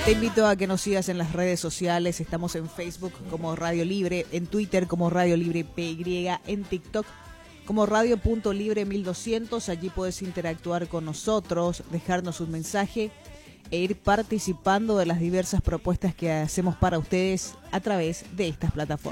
Te invito a que nos sigas en las redes sociales. Estamos en Facebook como Radio Libre, en Twitter como Radio Libre PY, en TikTok como Radio.Libre 1200. Allí puedes interactuar con nosotros, dejarnos un mensaje e ir participando de las diversas propuestas que hacemos para ustedes a través de estas plataformas.